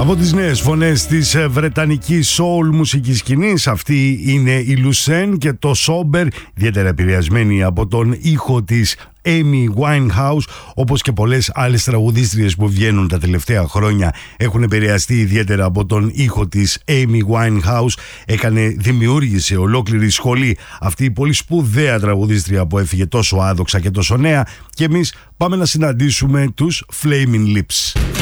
Από τις νέες φωνές της βρετανικής soul μουσικής σκηνής, αυτή είναι η Lucene και το Sober, ιδιαίτερα επηρεασμένη από τον ήχο της Amy Winehouse, όπως και πολλές άλλες τραγουδίστριες που βγαίνουν τα τελευταία χρόνια έχουν επηρεαστεί ιδιαίτερα από τον ήχο της Amy Winehouse. Δημιούργησε ολόκληρη σχολή αυτή η πολύ σπουδαία τραγουδίστρια που έφυγε τόσο άδοξα και τόσο νέα, και εμείς πάμε να συναντήσουμε τους Flaming Lips.